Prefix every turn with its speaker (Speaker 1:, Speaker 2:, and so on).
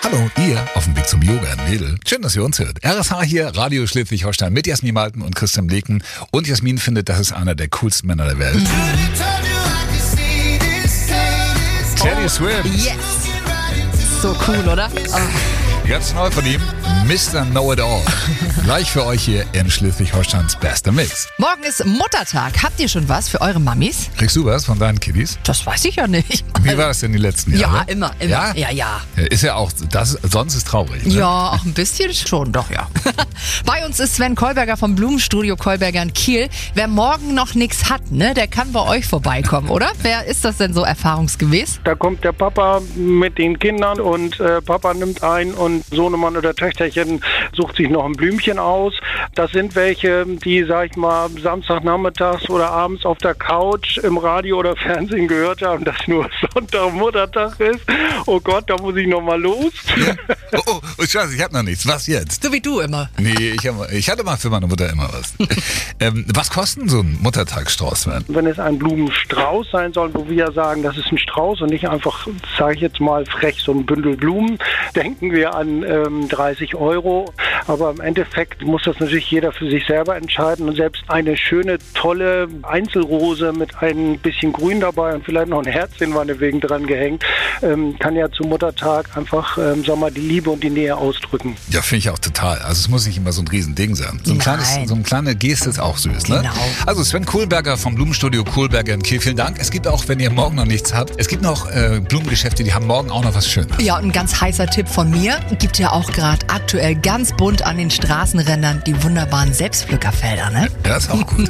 Speaker 1: Hallo, ihr auf dem Weg zum Yoga in Wedel. Schön, dass ihr uns hört. RSH hier, Radio Schleswig-Holstein mit Jasmin Malten und Christian Bleken. Und Jasmin findet, das ist einer der coolsten Männer der Welt. Teddy Swift.
Speaker 2: Yes! So cool, oder? Oh.
Speaker 1: Ganz neu von ihm, Mr. Know-It-All. Gleich für euch hier in Schleswig-Holsteins bester Mix.
Speaker 2: Morgen ist Muttertag. Habt ihr schon was für eure Mamis?
Speaker 1: Kriegst du was von deinen Kiddies?
Speaker 2: Das weiß ich ja nicht.
Speaker 1: Wie war das denn die letzten Jahre?
Speaker 2: Ja, immer.
Speaker 1: Ja?
Speaker 2: Ja.
Speaker 1: Ist ja auch, sonst ist traurig. Ne?
Speaker 2: Ja, auch ein bisschen schon, doch, ja. Bei uns ist Sven Kolberger vom Blumenstudio Kolberger in Kiel. Wer morgen noch nichts hat, ne, der kann bei euch vorbeikommen, oder? Wer ist das denn so erfahrungsgemäß?
Speaker 3: Da kommt der Papa mit den Kindern und Papa nimmt ein und Sohnemann oder Töchterchen sucht sich noch ein Blümchen aus. Das sind welche, die, sag ich mal, Samstagnachmittags oder abends auf der Couch im Radio oder Fernsehen gehört haben, dass nur Sonntag Muttertag ist. Oh Gott, da muss ich noch mal los.
Speaker 1: Ja. Oh, Scheiße, ich hab noch nichts. Was jetzt?
Speaker 2: So wie du immer.
Speaker 1: Nee, ich hatte mal für meine Mutter immer was. Was kostet so ein Muttertagsstrauß, Sven?
Speaker 3: Wenn es ein Blumenstrauß sein soll, wo wir sagen, das ist ein Strauß und nicht einfach, sage ich jetzt mal frech, so ein Bündel Blumen, denken wir an 30 €. Aber im Endeffekt muss das natürlich jeder für sich selber entscheiden. Und selbst eine schöne, tolle Einzelrose mit ein bisschen Grün dabei und vielleicht noch ein Herzchen meinetwegen dran gehängt, kann ja zum Muttertag einfach, die Liebe und die Nähe ausdrücken.
Speaker 1: Ja, finde ich auch total. Also es muss nicht immer so ein Riesending sein. So eine kleine Geste ist auch süß, ne?
Speaker 2: Genau.
Speaker 1: Also Sven Kolberger vom Blumenstudio Kolberger in Kiel, vielen Dank. Es gibt auch, wenn ihr morgen noch nichts habt, es gibt noch Blumengeschäfte, die haben morgen auch noch was Schönes.
Speaker 2: Ja, und ein ganz heißer Tipp von mir. Gibt ja auch gerade aktuell ganz bunt an den Straßenrändern die wunderbaren Selbstpflückerfelder, ne?
Speaker 1: Ja, ist auch gut.